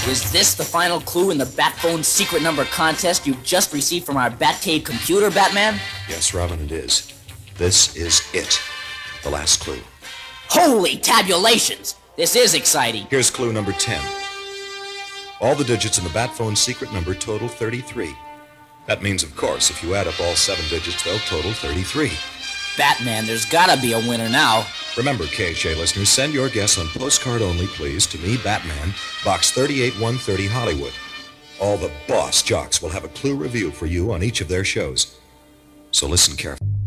Is this the final clue in the Batphone secret number contest you just received from our Batcave computer, Batman? Yes, Robin, it is. This is it. The last clue. Holy tabulations! This is exciting. Here's clue number 10. All the digits in the Batphone secret number total 33. That means, of course, if you add up all 7 digits, they'll total 33. Batman, there's gotta be a winner now. Remember, KSHA listeners, send your guess on postcard only, please, to me, Batman, Box 38130, Hollywood. All the boss jocks will have a clue review for you on each of their shows. So listen carefully.